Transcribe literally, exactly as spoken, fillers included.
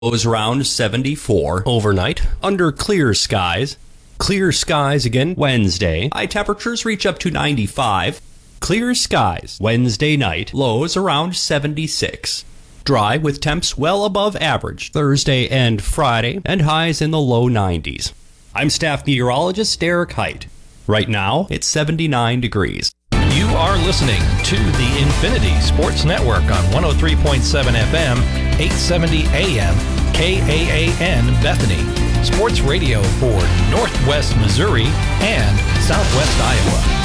Lows around seventy-four. Overnight, under clear skies. Clear skies again Wednesday. High temperatures reach up to ninety-five. Clear skies Wednesday night. Lows around seventy-six. Dry with temps well above average Thursday and Friday, and highs in the low nineties. I'm staff meteorologist Derek Height. Right now, it's seventy-nine degrees. You are listening to the Infinity Sports Network on one oh three point seven F M, eight seventy A M, K A A N Bethany. Sports radio for Northwest Missouri and Southwest Iowa.